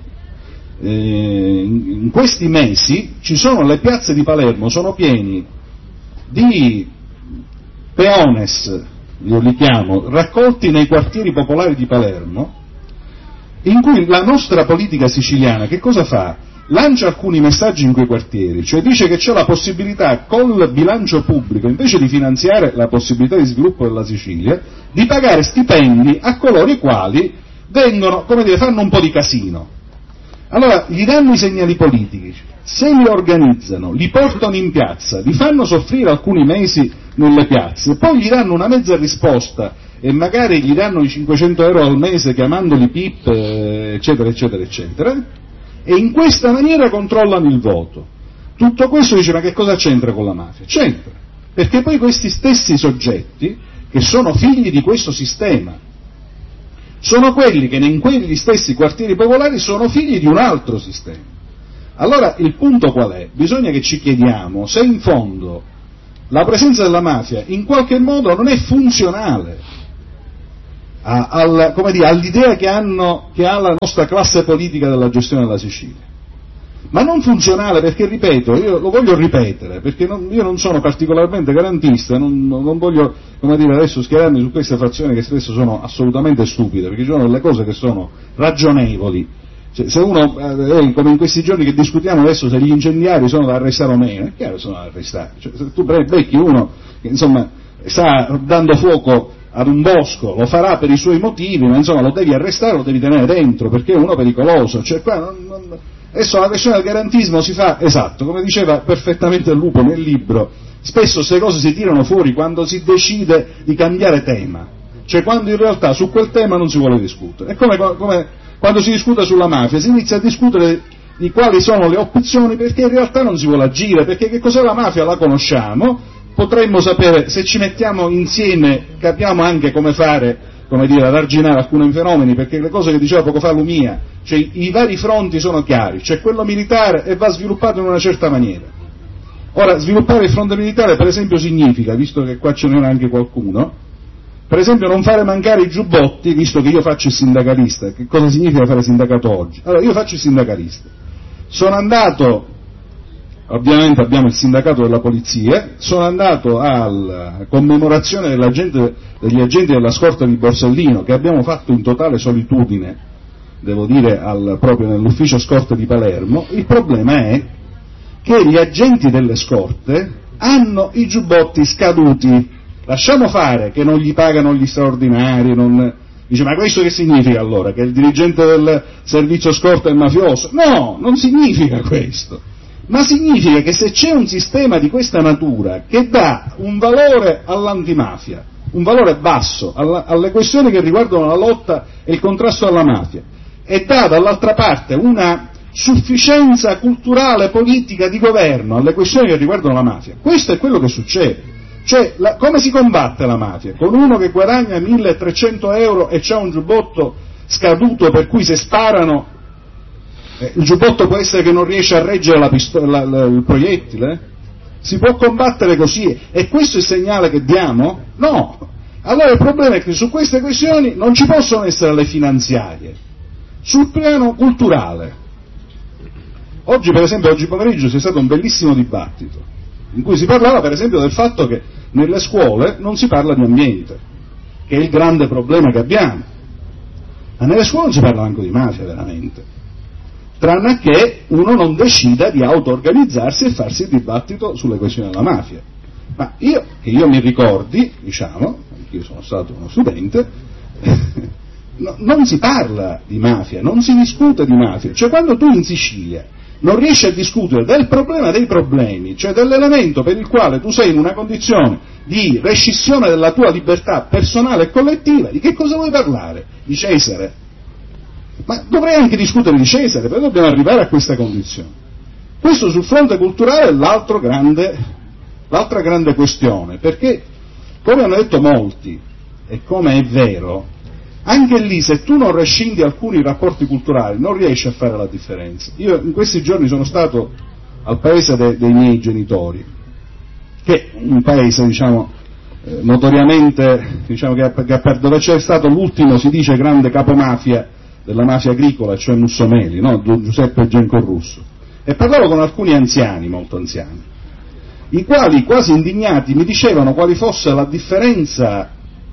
In questi mesi le piazze di Palermo sono pieni di peones, io li chiamo, raccolti nei quartieri popolari di Palermo, in cui la nostra politica siciliana che cosa fa? Lancia alcuni messaggi in quei quartieri, cioè dice che c'è la possibilità col bilancio pubblico, invece di finanziare la possibilità di sviluppo della Sicilia, di pagare stipendi a coloro i quali vengono, fanno un po' di casino. Allora gli danno i segnali politici, se li organizzano, li portano in piazza, li fanno soffrire alcuni mesi nelle piazze, poi gli danno una mezza risposta e magari gli danno i 500 euro al mese chiamandoli PIP, eccetera eccetera eccetera, e in questa maniera controllano il voto. Tutto questo dice: ma che cosa c'entra con la mafia? C'entra, perché poi questi stessi soggetti, che sono figli di questo sistema, sono quelli che in quegli stessi quartieri popolari sono figli di un altro sistema. Allora il punto qual è? Bisogna che ci chiediamo se in fondo la presenza della mafia in qualche modo non è funzionale all'idea che ha la nostra classe politica della gestione della Sicilia. Ma non funzionale perché, ripeto, io lo voglio ripetere, perché io non sono particolarmente garantista, non voglio, adesso schierarmi su queste fazioni che spesso sono assolutamente stupide, perché ci sono delle cose che sono ragionevoli. Se uno, come in questi giorni che discutiamo adesso se gli incendiari sono da arrestare o meno, è chiaro che sono da arrestare. Se tu becchi uno che sta dando fuoco ad un bosco, lo farà per i suoi motivi, ma lo devi arrestare, lo devi tenere dentro, perché è uno pericoloso. Adesso la questione del garantismo si fa, esatto, come diceva perfettamente Lupo nel libro, spesso queste cose si tirano fuori quando si decide di cambiare tema, cioè quando in realtà su quel tema non si vuole discutere. È come quando si discute sulla mafia, si inizia a discutere di quali sono le opzioni perché in realtà non si vuole agire, perché che cos'è la mafia la conosciamo, potremmo sapere, se ci mettiamo insieme capiamo anche come fare, ad arginare alcuni fenomeni, perché le cose che diceva poco fa Lumia, cioè i vari fronti sono chiari, c'è quello militare e va sviluppato in una certa maniera. Ora, sviluppare il fronte militare per esempio significa, visto che qua ce n'era anche qualcuno, per esempio non fare mancare i giubbotti, visto che io faccio il sindacalista. Che cosa significa fare sindacato oggi? Allora, io faccio il sindacalista, sono andato, ovviamente abbiamo il sindacato della polizia, sono andato alla commemorazione degli agenti della scorta di Borsellino, che abbiamo fatto in totale solitudine, devo dire, proprio nell'ufficio scorte di Palermo. Il problema è che gli agenti delle scorte hanno i giubbotti scaduti. Lasciamo fare che non gli pagano gli straordinari, dice, ma questo che significa allora? Che il dirigente del servizio scorta è mafioso? No, non significa questo. Ma significa che se c'è un sistema di questa natura che dà un valore all'antimafia, un valore basso alle questioni che riguardano la lotta e il contrasto alla mafia, e dà dall'altra parte una sufficienza culturale, politica, di governo alle questioni che riguardano la mafia, questo è quello che succede. Cioè, come si combatte la mafia? Con uno che guadagna 1.300 euro e c'ha un giubbotto scaduto per cui se sparano il giubbotto può essere che non riesce a reggere il proiettile? Si può combattere così? E questo è il segnale che diamo? No! Allora il problema è che su queste questioni non ci possono essere le finanziarie. Sul piano culturale, oggi pomeriggio c'è stato un bellissimo dibattito in cui si parlava per esempio del fatto che nelle scuole non si parla di ambiente, che è il grande problema che abbiamo, ma nelle scuole non si parla anche di mafia veramente, tranne che uno non decida di auto-organizzarsi e farsi il dibattito sulle questioni della mafia. Ma che io mi ricordi, io sono stato uno studente, non si parla di mafia, non si discute di mafia. Cioè quando tu in Sicilia non riesci a discutere del problema dei problemi, cioè dell'elemento per il quale tu sei in una condizione di rescissione della tua libertà personale e collettiva, di che cosa vuoi parlare? Di Cesare? Ma dovrei anche discutere di Cesare, però dobbiamo arrivare a questa condizione. Questo sul fronte culturale è l'altra grande questione, perché, come hanno detto molti, e come è vero, anche lì se tu non rescindi alcuni rapporti culturali non riesci a fare la differenza. Io in questi giorni sono stato al paese dei miei genitori, che è un paese notoriamente dove c'è stato l'ultimo, si dice, grande capomafia della mafia agricola, cioè Mussomeli, no? Giuseppe Gencorrusso, e parlavo con alcuni anziani, molto anziani, i quali quasi indignati mi dicevano quali fosse la differenza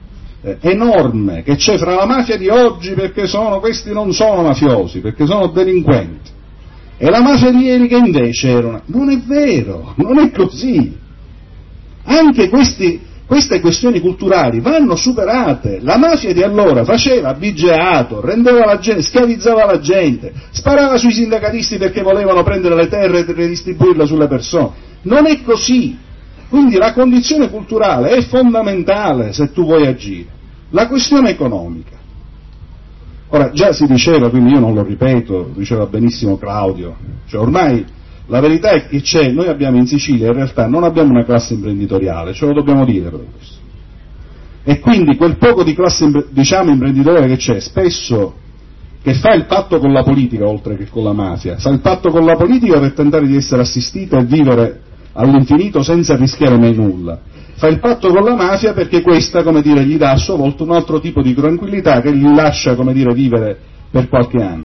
enorme che c'è fra la mafia di oggi, perché questi non sono mafiosi, perché sono delinquenti, e la mafia di ieri che invece erano. Non è vero, non è così. Anche queste questioni culturali vanno superate. La mafia di allora faceva abigeato, rendeva la gente, schiavizzava la gente, sparava sui sindacalisti perché volevano prendere le terre e redistribuirle sulle persone. Non è così. Quindi la condizione culturale è fondamentale se tu vuoi agire. La questione economica. Ora, già si diceva, quindi io non lo ripeto, diceva benissimo Claudio, cioè ormai la verità è che noi abbiamo in Sicilia in realtà non abbiamo una classe imprenditoriale, ce lo dobbiamo dire per questo. E quindi quel poco di classe, diciamo, imprenditoriale che c'è, spesso che fa il patto con la politica oltre che con la mafia, fa il patto con la politica per tentare di essere assistita e vivere all'infinito senza rischiare mai nulla, fa il patto con la mafia perché questa, come dire, gli dà a sua volta un altro tipo di tranquillità che gli lascia, come dire, vivere per qualche anno.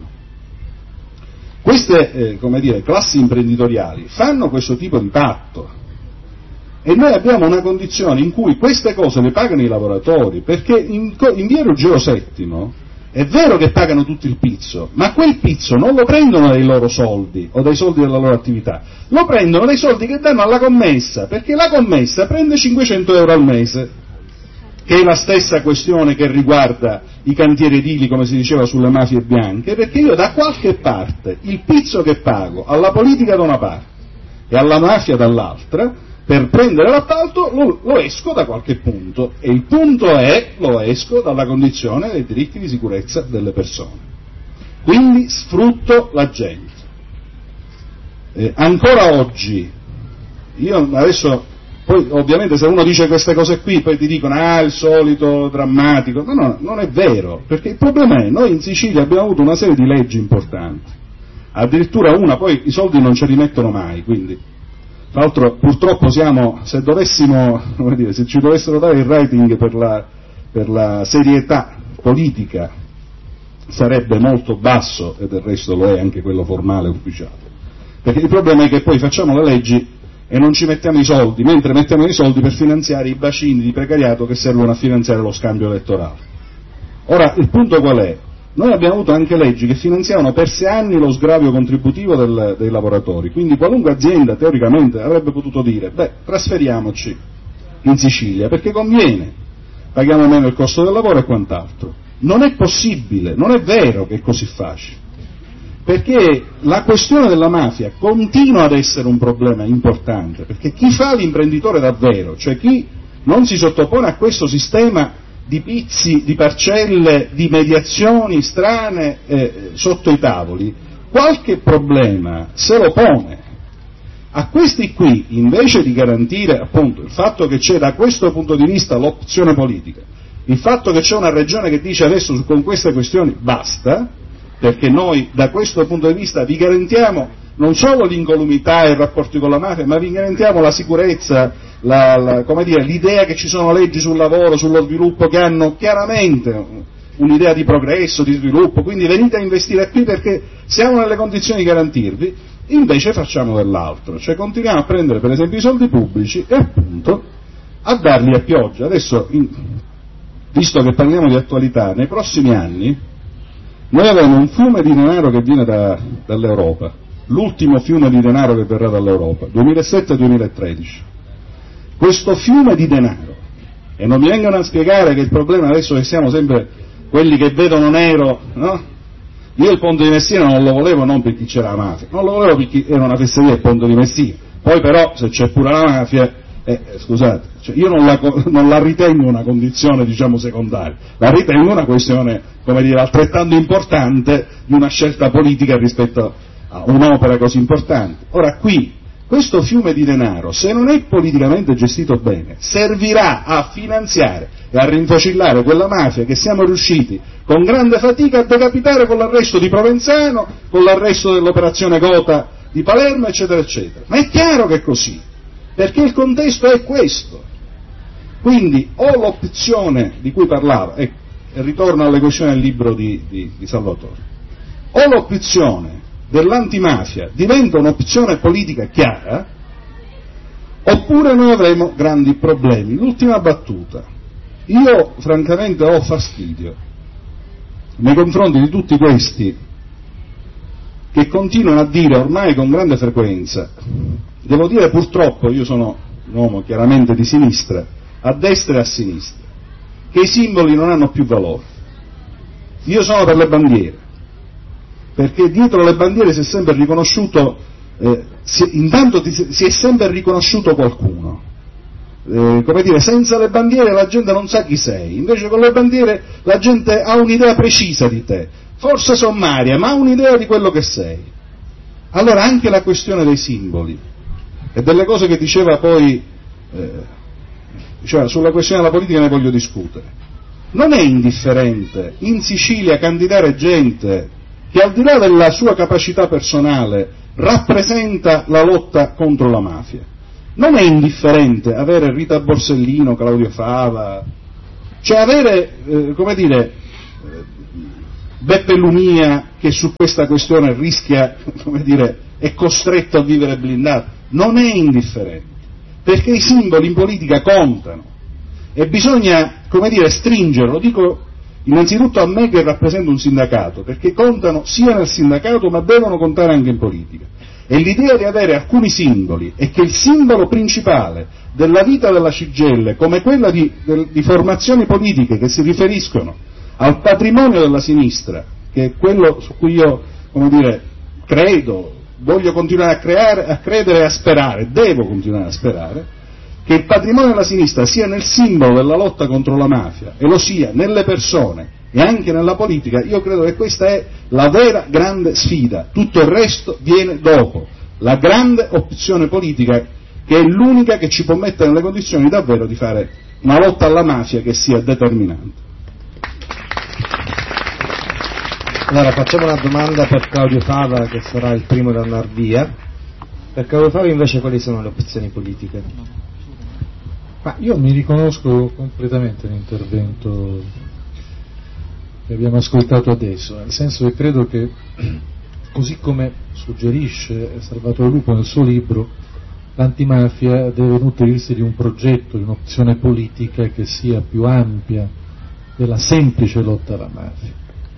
Queste, come dire, classi imprenditoriali fanno questo tipo di patto e noi abbiamo una condizione in cui queste cose le pagano i lavoratori, perché in via Ruggero VII è vero che pagano tutto il pizzo, ma quel pizzo non lo prendono dai loro soldi o dai soldi della loro attività, lo prendono dai soldi che danno alla commessa, perché la commessa prende 500 euro al mese, che è la stessa questione che riguarda i cantieri edili, come si diceva sulle mafie bianche, perché io da qualche parte il pizzo che pago alla politica da una parte e alla mafia dall'altra, per prendere l'appalto lo esco da qualche punto, e il punto è, lo esco dalla condizione dei diritti di sicurezza delle persone. Quindi sfrutto la gente. Ancora oggi, io adesso, poi ovviamente se uno dice queste cose qui, poi ti dicono, il solito drammatico, no, non è vero, perché il problema è, noi in Sicilia abbiamo avuto una serie di leggi importanti, addirittura una, poi i soldi non ce li mettono mai, quindi... Tra l'altro purtroppo siamo, se dovessimo, come dire, se ci dovessero dare il rating per la serietà politica sarebbe molto basso, e del resto lo è anche quello formale ufficiale, perché il problema è che poi facciamo le leggi e non ci mettiamo i soldi, mentre mettiamo i soldi per finanziare i bacini di precariato che servono a finanziare lo scambio elettorale. Ora il punto qual è? Noi abbiamo avuto anche leggi che finanziavano per 6 anni lo sgravio contributivo dei lavoratori, quindi qualunque azienda teoricamente avrebbe potuto dire, trasferiamoci in Sicilia perché conviene, paghiamo meno il costo del lavoro e quant'altro. Non è possibile, non è vero che è così facile, perché la questione della mafia continua ad essere un problema importante, perché chi fa l'imprenditore davvero, cioè chi non si sottopone a questo sistema di pizzi, di parcelle, di mediazioni strane sotto i tavoli, qualche problema se lo pone. A questi qui, invece di garantire appunto il fatto che c'è da questo punto di vista l'opzione politica, il fatto che c'è una regione che dice adesso con queste questioni basta, perché noi da questo punto di vista vi garantiamo non solo l'incolumità e i rapporti con la mafia, ma vi garantiamo la sicurezza, come dire, l'idea che ci sono leggi sul lavoro, sullo sviluppo che hanno chiaramente un'idea di progresso, di sviluppo, quindi venite a investire qui perché siamo nelle condizioni di garantirvi, invece facciamo dell'altro, cioè continuiamo a prendere per esempio i soldi pubblici e appunto a darli a pioggia. Adesso, visto che parliamo di attualità, nei prossimi anni noi avremo un fiume di denaro che viene dall'Europa, l'ultimo fiume di denaro che verrà dall'Europa, 2007-2013. Questo fiume di denaro, e non mi vengano a spiegare che il problema adesso che siamo sempre quelli che vedono nero, no? Io il ponte di Messina non lo volevo non perché c'era la mafia, non lo volevo perché era una fesseria il ponte di Messina, poi però se c'è pure la mafia, scusate, cioè io non la ritengo una condizione diciamo secondaria, la ritengo una questione, come dire, altrettanto importante di una scelta politica rispetto a un'opera così importante. Ora qui, questo fiume di denaro, se non è politicamente gestito bene, servirà a finanziare e a rinfocillare quella mafia che siamo riusciti con grande fatica a decapitare con l'arresto di Provenzano, con l'arresto dell'operazione Gotha di Palermo, eccetera, eccetera. Ma è chiaro che è così, perché il contesto è questo. Quindi o l'opzione di cui parlava, e ritorno alle questioni del libro di Salvatore, o l'opzione dell'antimafia diventa un'opzione politica chiara, oppure noi avremo grandi problemi. L'ultima battuta: io francamente ho fastidio nei confronti di tutti questi che continuano a dire ormai con grande frequenza, devo dire purtroppo, io sono un uomo chiaramente di sinistra, a destra e a sinistra, che i simboli non hanno più valore. Io sono per le bandiere, perché dietro le bandiere si è sempre riconosciuto, intanto si è sempre riconosciuto qualcuno, come dire, senza le bandiere la gente non sa chi sei, invece con le bandiere la gente ha un'idea precisa di te, forse sommaria, ma ha un'idea di quello che sei. Allora anche la questione dei simboli e delle cose che diceva poi cioè sulla questione della politica ne voglio discutere. Non è indifferente in Sicilia candidare gente che al di là della sua capacità personale rappresenta la lotta contro la mafia. Non è indifferente avere Rita Borsellino, Claudio Fava, cioè avere, Beppe Lumia che su questa questione rischia, è costretto a vivere blindato. Non è indifferente, perché i simboli in politica contano e bisogna, stringerlo. Lo dico innanzitutto a me che rappresento un sindacato, perché contano sia nel sindacato ma devono contare anche in politica. E l'idea di avere alcuni simboli e che il simbolo principale della vita della CGIL, come quella di formazioni politiche che si riferiscono al patrimonio della sinistra, che è quello su cui io, credo, voglio continuare a credere e a sperare, devo continuare a sperare, che il patrimonio della sinistra sia nel simbolo della lotta contro la mafia e lo sia nelle persone e anche nella politica. Io credo che questa è la vera grande sfida, tutto il resto viene dopo, la grande opzione politica che è l'unica che ci può mettere nelle condizioni davvero di fare una lotta alla mafia che sia determinante. Allora facciamo una domanda per Claudio Fava, che sarà il primo ad andare via. Per Claudio Fava invece quali sono le opzioni politiche? Ma io mi riconosco completamente l'intervento che abbiamo ascoltato adesso, nel senso che credo che, così come suggerisce Salvatore Lupo nel suo libro, l'antimafia deve nutrirsi di un progetto, di un'opzione politica che sia più ampia della semplice lotta alla mafia.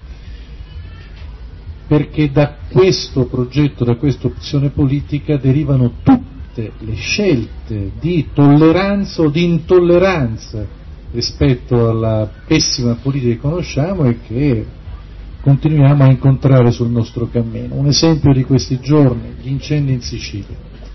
Perché da questo progetto, da questa opzione politica derivano tutte le scelte di tolleranza o di intolleranza rispetto alla pessima politica che conosciamo e che continuiamo a incontrare sul nostro cammino. Un esempio di questi giorni, gli incendi in Sicilia.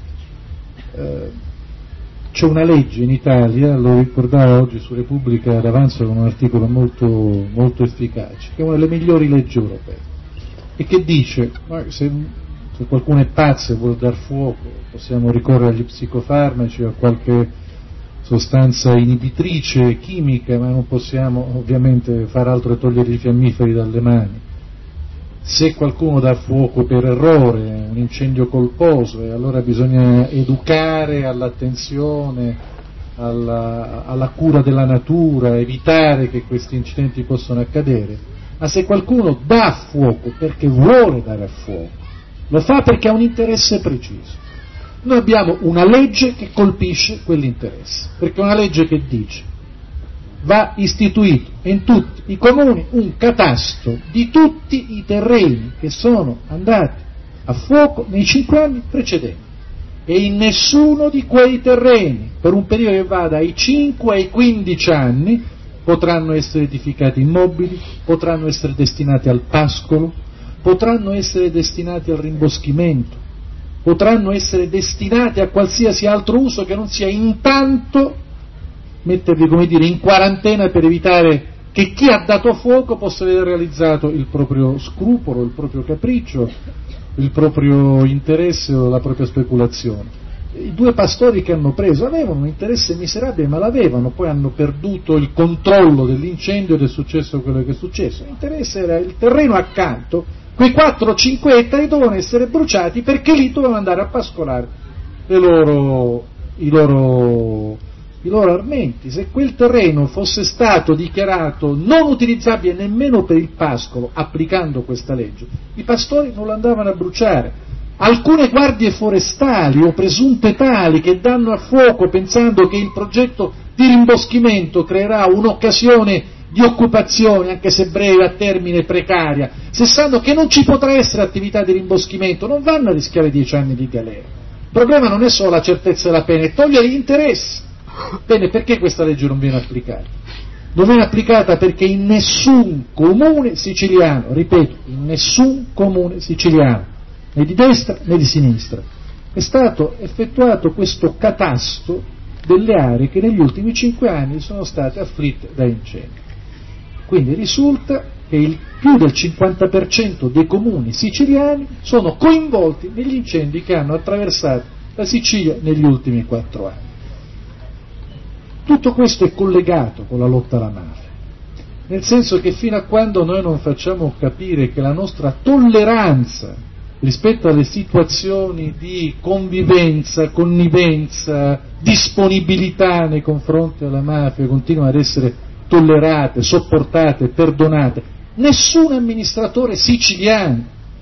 C'è una legge in Italia, lo ricordava oggi su Repubblica d'Avanzo con un articolo molto, molto efficace, che è una delle migliori leggi europee, e che dice se qualcuno è pazzo e vuole dar fuoco possiamo ricorrere agli psicofarmaci o a qualche sostanza inibitrice chimica, ma non possiamo ovviamente fare altro che togliere i fiammiferi dalle mani. Se qualcuno dà fuoco per errore, un incendio colposo, e allora bisogna educare all'attenzione, alla cura della natura, evitare che questi incidenti possano accadere. Ma se qualcuno dà fuoco perché vuole dare fuoco, lo fa perché ha un interesse preciso. Noi abbiamo una legge che colpisce quell'interesse, perché è una legge che dice: va istituito in tutti i comuni un catasto di tutti i terreni che sono andati a fuoco nei 5 anni precedenti, e in nessuno di quei terreni, per un periodo che va dai 5 ai 15 anni, potranno essere edificati immobili, potranno essere destinati al pascolo, potranno essere destinati al rimboschimento, potranno essere destinati a qualsiasi altro uso che non sia intanto metterli, in quarantena per evitare che chi ha dato fuoco possa aver realizzato il proprio scrupolo, il proprio capriccio, il proprio interesse o la propria speculazione. I 2 pastori che hanno preso avevano un interesse miserabile, ma l'avevano, poi hanno perduto il controllo dell'incendio ed è successo quello che è successo. L'interesse era il terreno accanto, quei 4-5 ettari dovevano essere bruciati perché lì dovevano andare a pascolare i loro armenti. Se quel terreno fosse stato dichiarato non utilizzabile nemmeno per il pascolo, applicando questa legge, i pastori non lo andavano a bruciare. Alcune guardie forestali o presunte tali che danno a fuoco pensando che il progetto di rimboschimento creerà un'occasione di occupazione, anche se breve, a termine precaria, se sanno che non ci potrà essere attività di rimboschimento, non vanno a rischiare 10 anni di galera. Il problema non è solo la certezza della pena, è togliere gli interessi. Bene, perché questa legge non viene applicata? Non viene applicata perché in nessun comune siciliano, ripeto, in nessun comune siciliano, né di destra né di sinistra, è stato effettuato questo catasto delle aree che negli ultimi 5 anni sono state afflitte da incendi. Quindi risulta che più del 50% dei comuni siciliani sono coinvolti negli incendi che hanno attraversato la Sicilia negli ultimi 4 anni. Tutto questo è collegato con la lotta alla mafia, nel senso che fino a quando noi non facciamo capire che la nostra tolleranza rispetto alle situazioni di convivenza, connivenza, disponibilità nei confronti della mafia continua ad essere tollerate, sopportate, perdonate, nessun amministratore siciliano